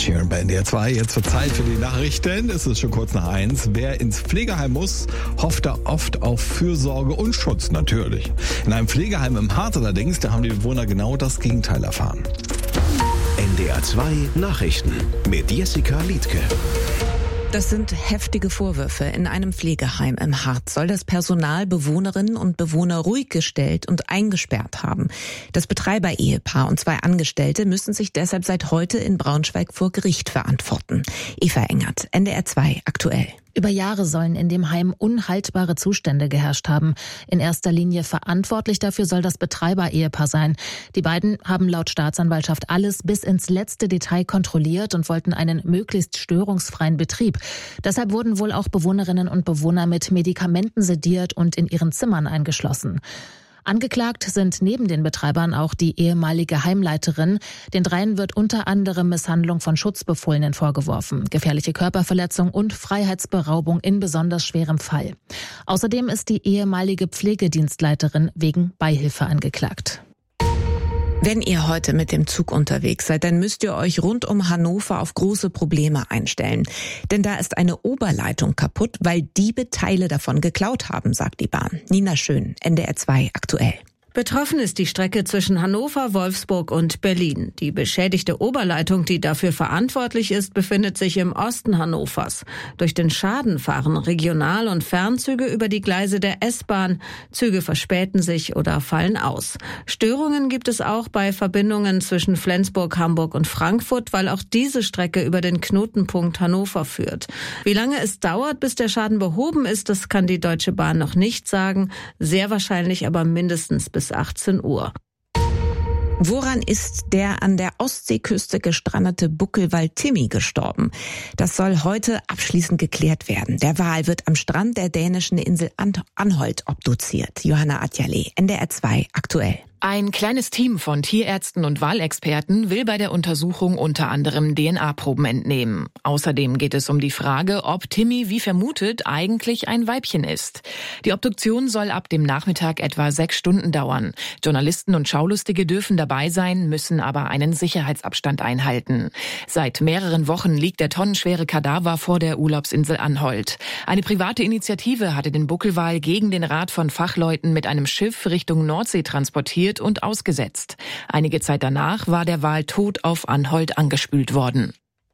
Sheeran bei NDR 2. Jetzt zur Zeit für die Nachrichten. Es ist schon kurz nach 1. Wer ins Pflegeheim muss, hofft da oft auf Fürsorge und Schutz, natürlich. In einem Pflegeheim im Harz allerdings, da haben die Bewohner genau das Gegenteil erfahren. NDR 2 Nachrichten mit Jessica Liedtke. Das sind heftige Vorwürfe. In einem Pflegeheim im Harz soll das Personal Bewohnerinnen und Bewohner ruhig gestellt und eingesperrt haben. Das Betreiber-Ehepaar und 2 Angestellte müssen sich deshalb seit heute in Braunschweig vor Gericht verantworten. Eva Engert, NDR 2 aktuell. Über Jahre sollen in dem Heim unhaltbare Zustände geherrscht haben. In erster Linie verantwortlich dafür soll das Betreiber-Ehepaar sein. Die beiden haben laut Staatsanwaltschaft alles bis ins letzte Detail kontrolliert und wollten einen möglichst störungsfreien Betrieb. Deshalb wurden wohl auch Bewohnerinnen und Bewohner mit Medikamenten sediert und in ihren Zimmern eingeschlossen. Angeklagt sind neben den Betreibern auch die ehemalige Heimleiterin. Den dreien wird unter anderem Misshandlung von Schutzbefohlenen vorgeworfen, gefährliche Körperverletzung und Freiheitsberaubung in besonders schwerem Fall. Außerdem ist die ehemalige Pflegedienstleiterin wegen Beihilfe angeklagt. Wenn ihr heute mit dem Zug unterwegs seid, dann müsst ihr euch rund um Hannover auf große Probleme einstellen. Denn da ist eine Oberleitung kaputt, weil Diebe Teile davon geklaut haben, sagt die Bahn. Nina Schön, NDR 2 aktuell. Betroffen ist die Strecke zwischen Hannover, Wolfsburg und Berlin. Die beschädigte Oberleitung, die dafür verantwortlich ist, befindet sich im Osten Hannovers. Durch den Schaden fahren Regional- und Fernzüge über die Gleise der S-Bahn. Züge verspäten sich oder fallen aus. Störungen gibt es auch bei Verbindungen zwischen Flensburg, Hamburg und Frankfurt, weil auch diese Strecke über den Knotenpunkt Hannover führt. Wie lange es dauert, bis der Schaden behoben ist, das kann die Deutsche Bahn noch nicht sagen. Sehr wahrscheinlich aber mindestens bis 18 Uhr. Woran ist der an der Ostseeküste gestrandete Buckelwal Timmy gestorben? Das soll heute abschließend geklärt werden. Der Wal wird am Strand der dänischen Insel Anholt obduziert. Johanna Adjale, NDR 2 aktuell. Ein kleines Team von Tierärzten und Walexperten will bei der Untersuchung unter anderem DNA-Proben entnehmen. Außerdem geht es um die Frage, ob Timmy, wie vermutet, eigentlich ein Weibchen ist. Die Obduktion soll ab dem Nachmittag etwa 6 Stunden dauern. Journalisten und Schaulustige dürfen dabei sein, müssen aber einen Sicherheitsabstand einhalten. Seit mehreren Wochen liegt der tonnenschwere Kadaver vor der Urlaubsinsel Anholt. Eine private Initiative hatte den Buckelwal gegen den Rat von Fachleuten mit einem Schiff Richtung Nordsee transportiert und ausgesetzt. Einige Zeit danach war der Wal tot auf Anholt angespült worden.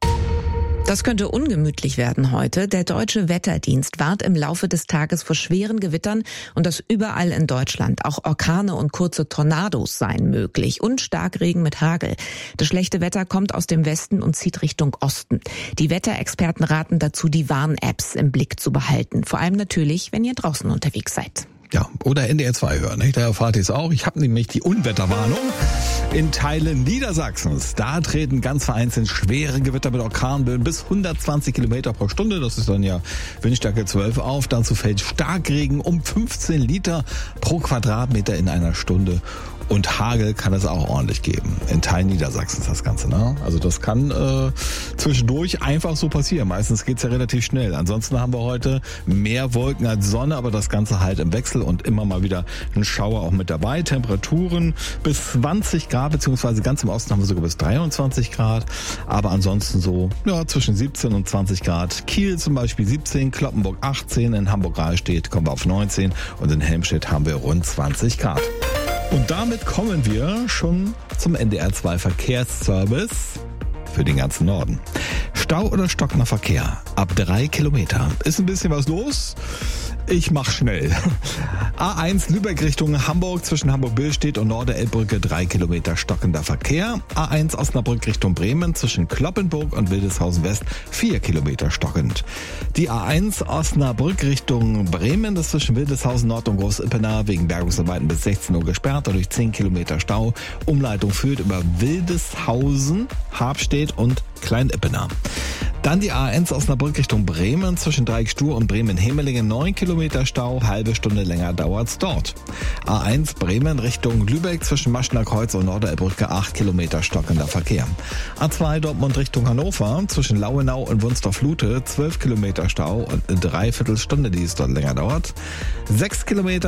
Das könnte ungemütlich werden heute. Der Deutsche Wetterdienst warnt im Laufe des Tages vor schweren Gewittern und das überall in Deutschland. Auch Orkane und kurze Tornados seien möglich und Starkregen mit Hagel. Das schlechte Wetter kommt aus dem Westen und zieht Richtung Osten. Die Wetterexperten raten dazu, die Warn-Apps im Blick zu behalten. Vor allem natürlich, wenn ihr draußen unterwegs seid. Ja, oder NDR 2 hören, nicht? Da erfahrt ihr es auch. Ich habe nämlich die Unwetterwarnung in Teilen Niedersachsens. Da treten ganz vereinzelt schwere Gewitter mit Orkanböen bis 120 Kilometer pro Stunde. Das ist dann ja Windstärke 12 auf. Dazu fällt Starkregen um 15 Liter pro Quadratmeter in einer Stunde. Und Hagel kann es auch ordentlich geben. In Teilen Niedersachsens das Ganze, ne? Also das kann zwischendurch einfach so passieren. Meistens geht's ja relativ schnell. Ansonsten haben wir heute mehr Wolken als Sonne, aber das Ganze halt im Wechsel und immer mal wieder ein Schauer auch mit dabei. Temperaturen bis 20 Grad, beziehungsweise ganz im Osten haben wir sogar bis 23 Grad. Aber ansonsten so, ja, zwischen 17 und 20 Grad. Kiel zum Beispiel 17, Cloppenburg 18, in Hamburg-Rahlstedt kommen wir auf 19 und in Helmstedt haben wir rund 20 Grad. Und damit kommen wir schon zum NDR 2 Verkehrsservice für den ganzen Norden. Stau oder stockender Verkehr ab 3 Kilometer. Ist ein bisschen was los. Ich mach schnell. A1 Lübeck Richtung Hamburg zwischen Hamburg-Billstedt und Norderelbbrücke 3 Kilometer stockender Verkehr. A1 Osnabrück Richtung Bremen zwischen Cloppenburg und Wildeshausen West 4 Kilometer stockend. Die A1 Osnabrück Richtung Bremen, das zwischen Wildeshausen Nord und Groß-Ippener wegen Bergungsarbeiten bis 16 Uhr gesperrt, dadurch 10 Kilometer Stau. Umleitung führt über Wildeshausen, Habstedt und Klein-Ippener. Dann die A1 Osnabrück Richtung Bremen zwischen Dreieck-Stur und Bremen-Hemelingen 9 Kilometer Stau, halbe Stunde länger dauert's dort. A1 Bremen Richtung Lübeck zwischen Maschner Kreuz und Norderelbbrücke 8 Kilometer stockender Verkehr. A2 Dortmund Richtung Hannover zwischen Lauenau und Wunstorf-Lute 12 Kilometer Stau und eine Dreiviertelstunde, die es dort länger dauert. 6 Kilometer